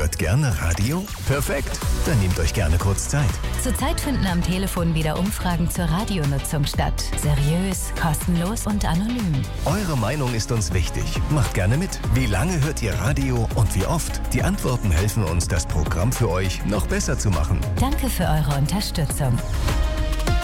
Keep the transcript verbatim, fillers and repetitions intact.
hört gerne Radio? Perfekt, dann nehmt euch gerne kurz Zeit. Zurzeit finden am Telefon wieder Umfragen zur Radionutzung statt. Seriös, kostenlos und anonym. Eure Meinung ist uns wichtig. Macht gerne mit. Wie lange hört ihr Radio und wie oft? Die Antworten helfen uns, das Programm für euch noch besser zu machen. Danke für eure Unterstützung.